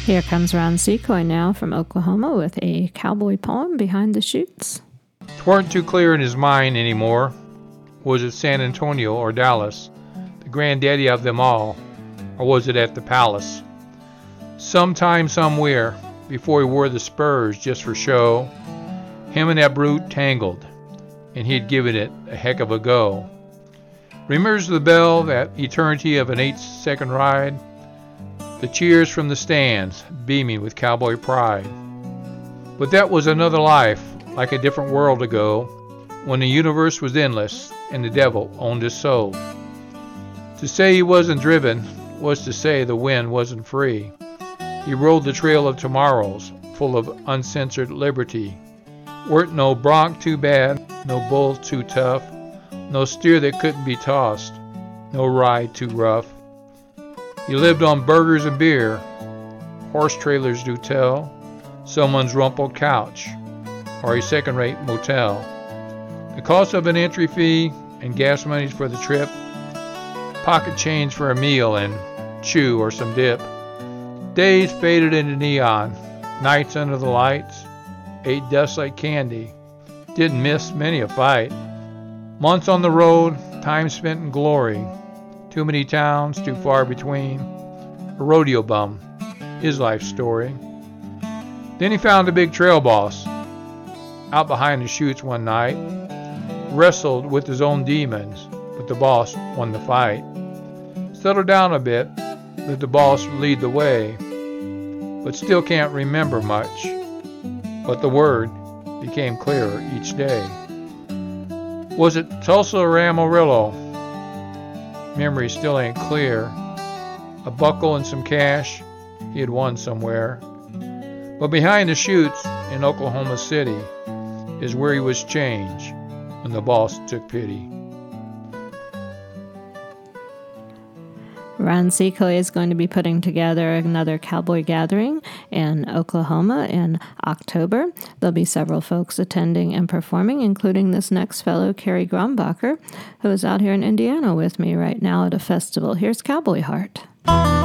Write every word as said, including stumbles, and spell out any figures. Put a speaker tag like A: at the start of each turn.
A: Here comes Ron Secoy now from Oklahoma with a cowboy poem, Behind the Chutes.
B: "'Tweren't too clear in his mind anymore. Was it San Antonio or Dallas, the granddaddy of them all, or was it at the palace? Sometime, somewhere, before he wore the spurs just for show, him and that brute tangled, and he'd given it a heck of a go. Remembers the bell, that eternity of an eight-second ride? The cheers from the stands, beaming with cowboy pride. But that was another life, like a different world ago, when the universe was endless and the devil owned his soul. To say he wasn't driven was to say the wind wasn't free. He rode the trail of tomorrows, full of uncensored liberty. Weren't no bronc too bad, no bull too tough, no steer that couldn't be tossed, no ride too rough. He lived on burgers and beer, horse trailers do tell, someone's rumpled couch, or a second-rate motel. The cost of an entry fee and gas monies for the trip, pocket change for a meal and chew or some dip. Days faded into neon, nights under the lights, ate dust like candy, didn't miss many a fight. Months on the road, time spent in glory, too many towns, too far between. A rodeo bum, his life story. Then he found a big trail boss, out behind the chutes one night, wrestled with his own demons, but the boss won the fight. Settled down a bit, let the boss lead the way, but still can't remember much. But the word became clearer each day. Was it Tulsa or Amarillo? Memory still ain't clear. A buckle and some cash he had won somewhere. But behind the chutes in Oklahoma City is where he was changed when the boss took pity.
A: Ron Secoy is going to be putting together another cowboy gathering in Oklahoma in October. There'll be several folks attending and performing, including this next fellow, Kerry Grombacher, who is out here in Indiana with me right now at a festival. Here's Cowboy Heart.